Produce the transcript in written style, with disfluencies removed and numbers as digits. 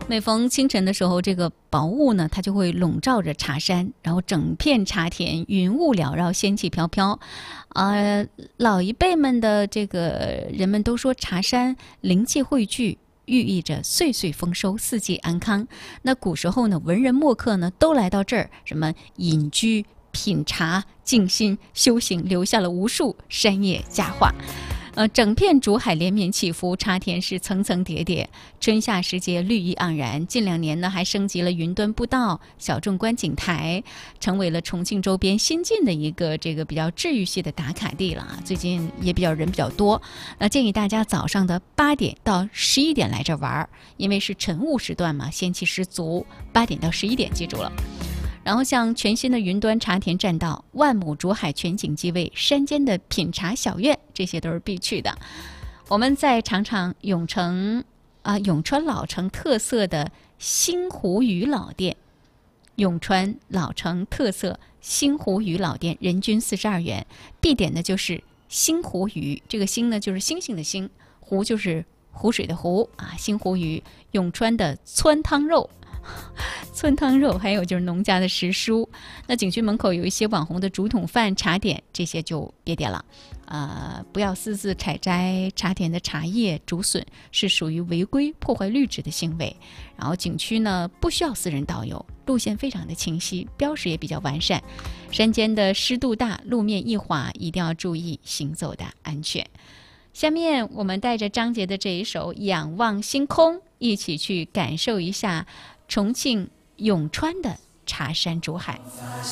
每逢清晨的时候，这个薄雾呢，它就会笼罩着茶山，然后整片茶田云雾缭绕，仙气飘飘。老一辈们的这个人们都说，茶山灵气汇聚，寓意着岁岁丰收、四季安康。那古时候呢，文人墨客呢都来到这儿，什么隐居、品茶、静心、修行，留下了无数山野佳话。整片竹海连绵起伏，茶田是层层叠叠，春夏时节绿意盎然。近2年呢，还升级了云端步道、小众观景台，成为了重庆周边新进的一个这个比较治愈系的打卡地了啊。最近也人比较多，建议大家早上的8点到11点来这玩，因为是晨雾时段嘛，仙气十足。8点到11点，记住了。然后像全新的云端茶田栈道、万亩竹海全景机位、山间的品茶小院，这些都是必去的。我们再尝尝永川老城特色的星湖鱼老店。永川老城特色星湖鱼老店，人均42元，必点的就是星湖鱼。这个星呢，就是星星的星，湖就是湖水的湖啊。星湖鱼，永川的汆汤肉。还有就是农家的时蔬。那景区门口有一些网红的竹筒饭、茶点，这些就别点了。不要私自采摘茶田的茶叶、竹笋，是属于违规破坏绿植的行为。然后景区呢不需要私人导游，路线非常的清晰，标识也比较完善。山间的湿度大，路面易滑，一定要注意行走的安全。下面我们带着张杰的这一首《仰望星空》，一起去感受一下重庆永川的茶山竹海。